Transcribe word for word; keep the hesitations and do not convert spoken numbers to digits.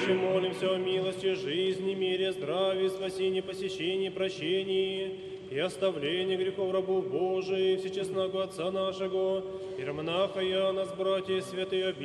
Отче, молимся о милости, жизни, мире, здравии, спасении, посещении, прощении и оставлении грехов рабов Божиих, всечестного Отца нашего, иеромонаха Иоанна с братья святые